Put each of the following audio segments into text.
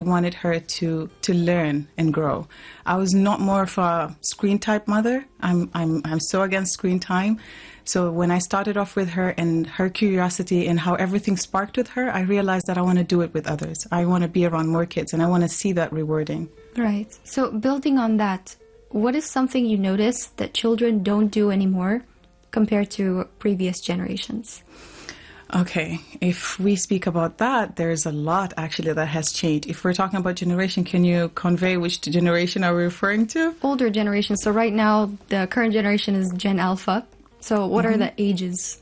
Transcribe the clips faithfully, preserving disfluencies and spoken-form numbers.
wanted her to, to learn and grow. I was not more of a screen type mother. I'm, I'm, I'm so against screen time. So when I started off with her and her curiosity and how everything sparked with her, I realized that I want to do it with others. I want to be around more kids, and I want to see that rewarding. Right. So building on that, what is something you notice that children don't do anymore compared to previous generations? Okay, if we speak about that, there's a lot actually that has changed. If we're talking about generation, can you convey which generation are we referring to? Older generation. So right now, the current generation is Gen Alpha. So what Mm-hmm. are the ages?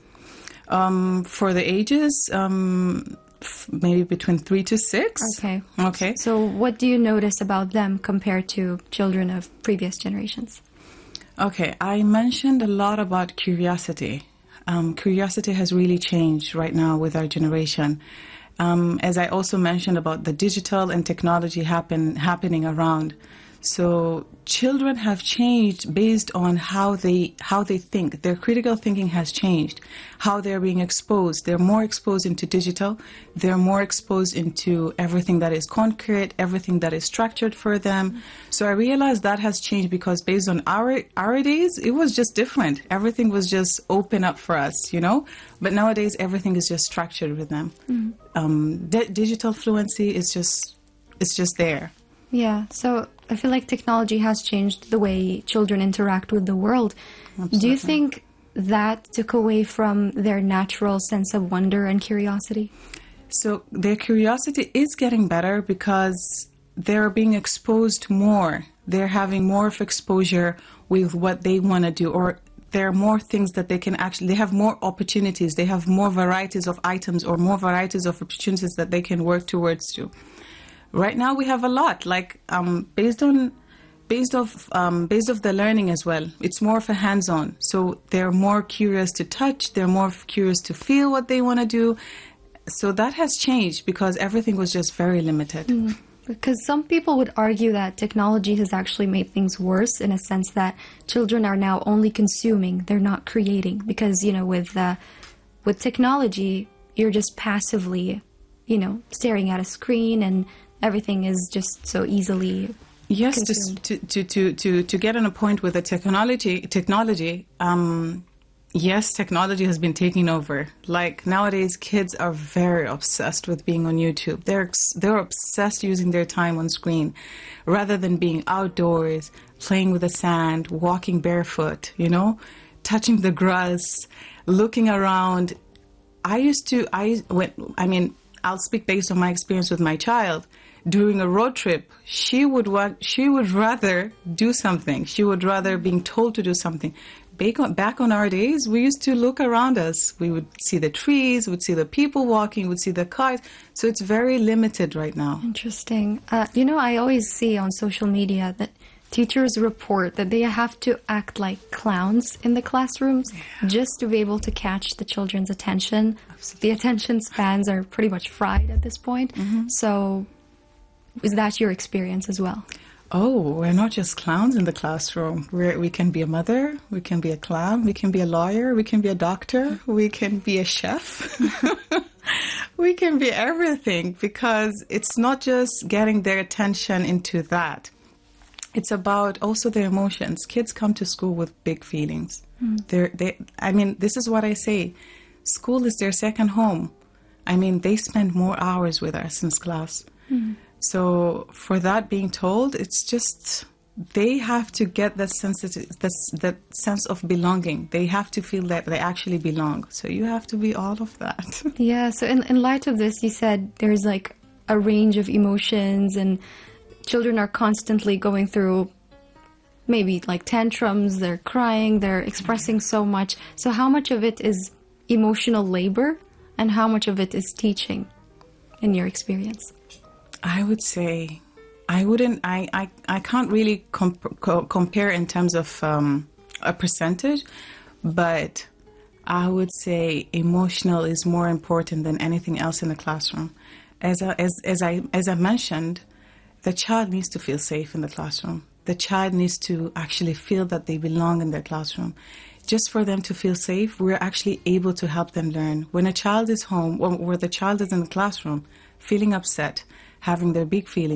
Um, for the ages, um, f- maybe between three to six. Okay. Okay. So what do you notice about them compared to children of previous generations? Okay, I mentioned a lot about curiosity. Um, curiosity has really changed right now with our generation. Um, as I also mentioned about the digital and technology happen happening around. So children have changed based on how they how they think. Their critical thinking has changed. How they're being exposed. They're more exposed into digital. They're more exposed into everything that is concrete, everything that is structured for them. So I realized that has changed because based on our our days, it was just different. Everything was just open up for us, you know. But nowadays, everything is just structured with them. Mm-hmm. Um, di- digital fluency is just it's just there. Yeah, so I feel like technology has changed the way children interact with the world. Absolutely. Do you think that took away from their natural sense of wonder and curiosity? So their curiosity is getting better because they're being exposed more. They're having more of exposure with what they want to do, or there are more things that they can actually, they have more opportunities. They have more varieties of items or more varieties of opportunities that they can work towards to. Right now we have a lot, like um, based on based off um, based off the learning as well. It's more of a hands-on, so they're more curious to touch. They're more curious to feel what they want to do. So that has changed because everything was just very limited. Mm. Because some people would argue that technology has actually made things worse in a sense that children are now only consuming; they're not creating. Because you know, with uh, with technology, you're just passively, you know, staring at a screen and everything is just so easily yes consumed. to, to to to to get on a point with the technology technology um yes, technology has been taking over. Like nowadays kids are very obsessed with being on YouTube. They're they're obsessed using their time on screen rather than being outdoors, playing with the sand, walking barefoot, you know, touching the grass, looking around. I used to I when I mean I'll speak based on my experience with my child. During a road trip, she would want, she would rather do something. She would rather being told to do something. Back on, back on our days, we used to look around us. We would see the trees, would see the people walking, would see the cars. So it's very limited right now. Interesting. Uh, you know, I always see on social media that teachers report that they have to act like clowns in the classrooms yeah. just to be able to catch the children's attention. Absolutely. The attention spans are pretty much fried at this point. Mm-hmm. So is that your experience as well? Oh, we're not just clowns in the classroom. We're, we can be a mother, we can be a clown, we can be a lawyer, we can be a doctor, we can be a chef. We can be everything because it's not just getting their attention into that. It's about also their emotions. Kids come to school with big feelings. Mm. They're, they, I mean, this is what I say. School is their second home. I mean, they spend more hours with us in class. Mm. So for that being told, it's just they have to get that sensitive, that, that sense of belonging. They have to feel that they actually belong. So you have to be all of that. Yeah. So in, in light of this, you said there's like a range of emotions and children are constantly going through maybe like tantrums. They're crying. They're expressing so much. So how much of it is emotional labor and how much of it is teaching in your experience? I would say I wouldn't, I, I, I can't really comp- co- compare in terms of um, a percentage, but I would say emotional is more important than anything else in the classroom. As I, as, as I, as I mentioned, the child needs to feel safe in the classroom. The child needs to actually feel that they belong in their classroom. Just for them to feel safe, we're actually able to help them learn. When a child is home, or where the child is in the classroom, feeling upset, having their big feelings,